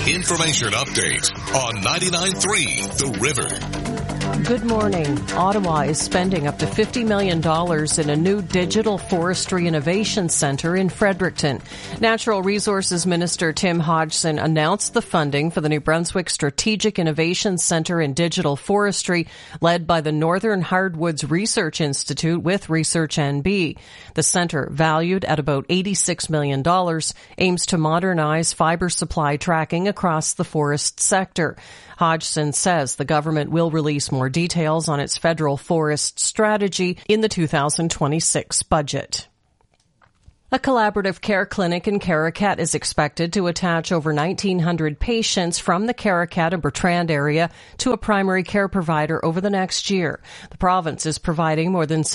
Information update on 99.3 The River. Good morning. Ottawa is spending up to $50 million in a new digital forestry innovation center in Fredericton. Natural Resources Minister Tim Hodgson announced the funding for the New Brunswick Strategic Innovation Center in Digital Forestry, led by the Northern Hardwoods Research Institute with Research NB. The center, valued at about $86 million, aims to modernize fiber supply tracking across the forest sector. Hodgson says the government will release more details on its federal forest strategy in the 2026 budget. A collaborative care clinic in Caracat is expected to attach over 1,900 patients from the Caracat and Bertrand area to a primary care provider over the next year. The province is providing more than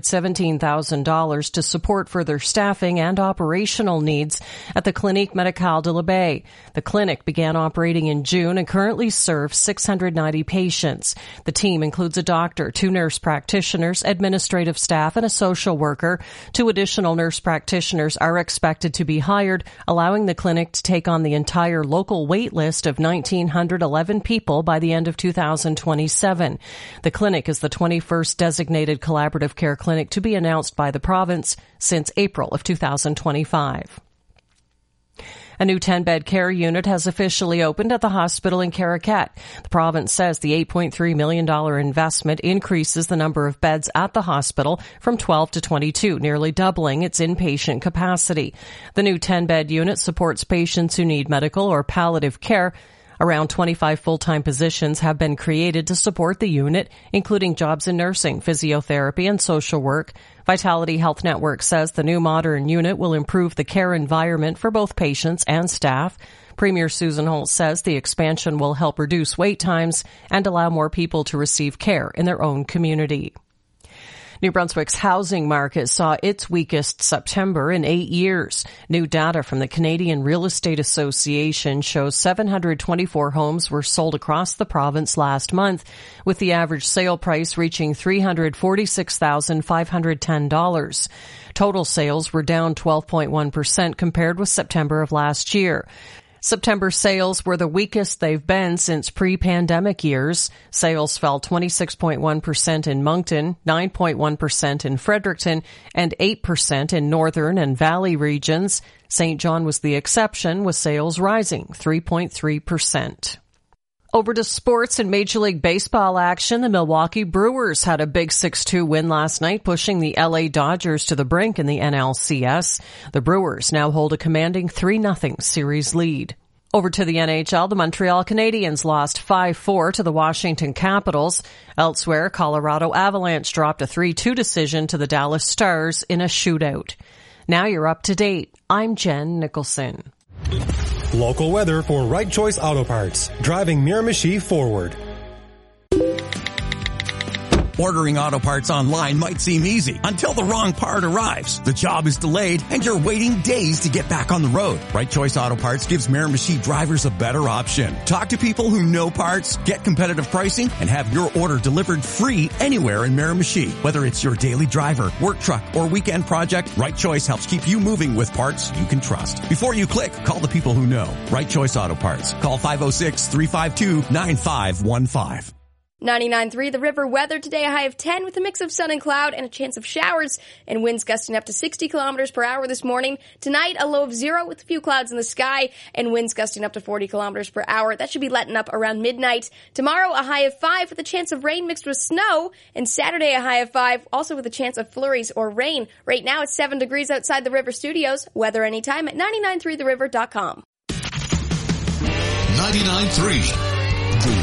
$617,000 to support further staffing and operational needs at the Clinique Médicale de la Baie. The clinic began operating in June and currently serves 690 patients. The team includes a doctor, 2 nurse practitioners, administrative staff, and a social worker. 2 additional nurse practitioners are expected to be hired, allowing the clinic to take on the entire local wait list of 1,911 people by the end of 2027. The clinic is the 21st designated collaborative care clinic to be announced by the province since April of 2025. A new 10-bed care unit has officially opened at the hospital in Caracat. The province says the $8.3 million investment increases the number of beds at the hospital from 12 to 22, nearly doubling its inpatient capacity. The new 10-bed unit supports patients who need medical or palliative care. Around 25 full-time positions have been created to support the unit, including jobs in nursing, physiotherapy, and social work. Vitality Health Network says the new modern unit will improve the care environment for both patients and staff. Premier Susan Holt says the expansion will help reduce wait times and allow more people to receive care in their own community. New Brunswick's housing market saw its weakest September in 8 years. New data from the Canadian Real Estate Association shows 724 homes were sold across the province last month, with the average sale price reaching $346,510. Total sales were down 12.1% compared with September of last year. September sales were the weakest they've been since pre-pandemic years. Sales fell 26.1% in Moncton, 9.1% in Fredericton, and 8% in Northern and Valley regions. St. John was the exception, with sales rising 3.3%. Over to sports and Major League Baseball action. The Milwaukee Brewers had a big 6-2 win last night, pushing the LA Dodgers to the brink in the NLCS. The Brewers now hold a commanding 3-0 series lead. Over to the NHL, the Montreal Canadiens lost 5-4 to the Washington Capitals. Elsewhere, Colorado Avalanche dropped a 3-2 decision to the Dallas Stars in a shootout. Now you're up to date. I'm Jen Nicholson. Local weather for Right Choice Auto Parts, driving Miramichi forward. Ordering auto parts online might seem easy until the wrong part arrives. The job is delayed and you're waiting days to get back on the road. Right Choice Auto Parts gives Miramichi drivers a better option. Talk to people who know parts, get competitive pricing, and have your order delivered free anywhere in Miramichi. Whether it's your daily driver, work truck, or weekend project, Right Choice helps keep you moving with parts you can trust. Before you click, call the people who know. Right Choice Auto Parts. Call 506-352-9515. 99.3 The River weather today, a high of 10 with a mix of sun and cloud and a chance of showers and winds gusting up to 60 kilometers per hour this morning. Tonight, a low of 0 with a few clouds in the sky and winds gusting up to 40 kilometers per hour. That should be letting up around midnight. Tomorrow, a high of 5 with a chance of rain mixed with snow, and Saturday, a high of 5, also with a chance of flurries or rain. Right now, it's 7 degrees outside the River Studios. Weather anytime at 993theriver.com. 99.3